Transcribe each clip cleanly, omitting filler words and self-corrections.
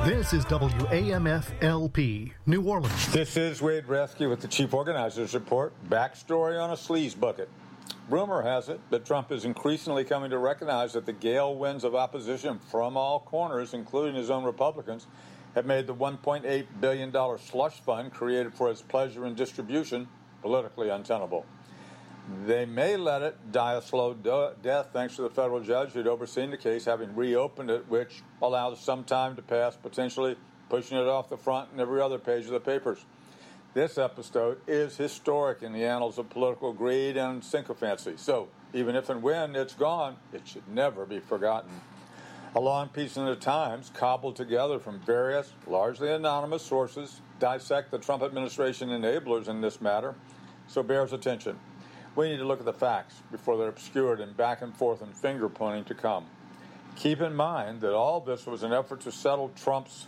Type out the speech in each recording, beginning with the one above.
This is WAMF-LP, New Orleans. This is Wade Rescue with the Chief Organizers Report. Backstory on a sleaze bucket. Rumor has it that Trump is increasingly coming to recognize that the gale winds of opposition from all corners, including his own Republicans, have made the $1.8 billion slush fund created for his pleasure and distribution politically untenable. They may let it die a slow death thanks to the federal judge who'd overseen the case having reopened it, which allows some time to pass, potentially pushing it off the front and every other page of the papers. This episode is historic in the annals of political greed and sycophancy. So, even if and when it's gone, it should never be forgotten. A long piece in the Times, cobbled together from various, largely anonymous sources, dissect the Trump administration enablers in this matter, so bears attention. We need to look at the facts before they're obscured and back and forth and finger-pointing to come. Keep in mind that all this was an effort to settle Trump's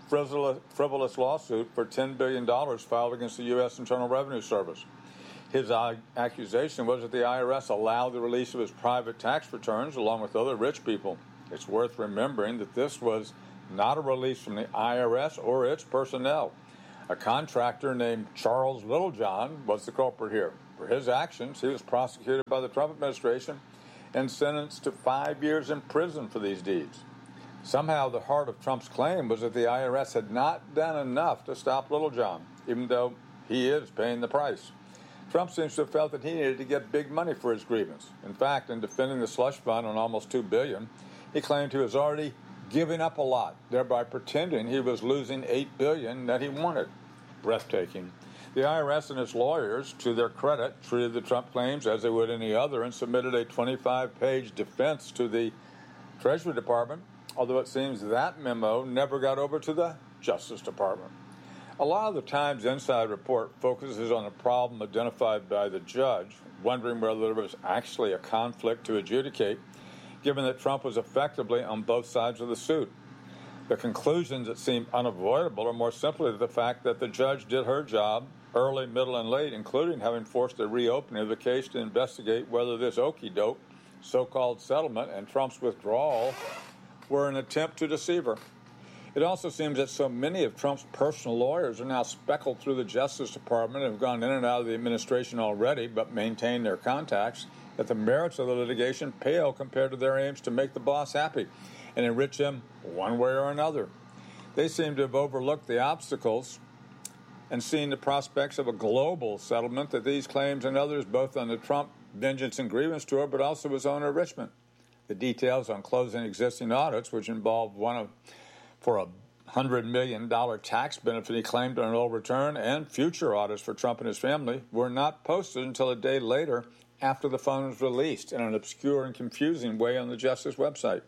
frivolous lawsuit for $10 billion filed against the U.S. Internal Revenue Service. His accusation was that the IRS allowed the release of his private tax returns along with other rich people. It's worth remembering that this was not a release from the IRS or its personnel. A contractor named Charles Littlejohn was the culprit here. For his actions, he was prosecuted by the Trump administration and sentenced to 5 years in prison for these deeds. Somehow, the heart of Trump's claim was that the IRS had not done enough to stop Littlejohn, even though he is paying the price. Trump seems to have felt that he needed to get big money for his grievance. In fact, in defending the slush fund on almost $2 billion, he claimed he was already giving up a lot, thereby pretending he was losing $8 billion that he wanted. Breathtaking. The IRS and its lawyers, to their credit, treated the Trump claims as they would any other and submitted a 25-page defense to the Treasury Department, although it seems that memo never got over to the Justice Department. A lot of the Times Inside Report focuses on a problem identified by the judge, wondering whether there was actually a conflict to adjudicate, given that Trump was effectively on both sides of the suit. The conclusions that seem unavoidable are more simply the fact that the judge did her job early, middle, and late, including having forced a reopening of the case to investigate whether this okey-doke so-called settlement and Trump's withdrawal were an attempt to deceive her. It also seems that so many of Trump's personal lawyers are now speckled through the Justice Department and have gone in and out of the administration already but maintain their contacts, that the merits of the litigation pale compared to their aims to make the boss happy and enrich him one way or another. They seem to have overlooked the obstacles and seen the prospects of a global settlement that these claims and others, both on the Trump vengeance and grievance tour, but also his own enrichment. The details on closing existing audits, which involved for a $100 million tax benefit he claimed on an old return, and future audits for Trump and his family, were not posted until a day later after the fund was released in an obscure and confusing way on the Justice website.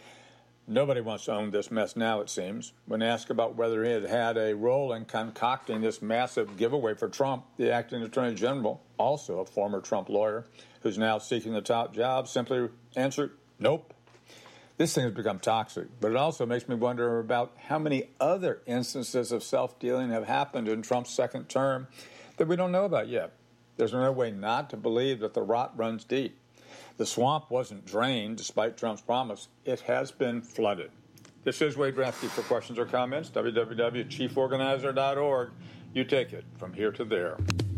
Nobody wants to own this mess now, it seems. When asked about whether he had had a role in concocting this massive giveaway for Trump, the acting attorney general, also a former Trump lawyer, who's now seeking the top job, simply answered, nope. This thing has become toxic, but it also makes me wonder about how many other instances of self-dealing have happened in Trump's second term that we don't know about yet. There's no way not to believe that the rot runs deep. The swamp wasn't drained, despite Trump's promise. It has been flooded. This is Wade Rescue. For questions or comments, www.chieforganizer.org. You take it from here to there.